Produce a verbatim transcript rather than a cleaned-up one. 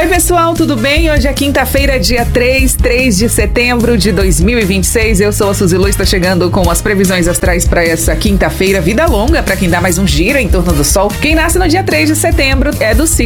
Oi pessoal, tudo bem? Hoje é quinta-feira, dia três, três de setembro de dois mil e vinte e seis. Eu sou a Suzy Lu, estou chegando com as previsões astrais para essa quinta-feira. Vida longa para quem dá mais um giro em torno do Sol. Quem nasce no dia três de setembro é do signo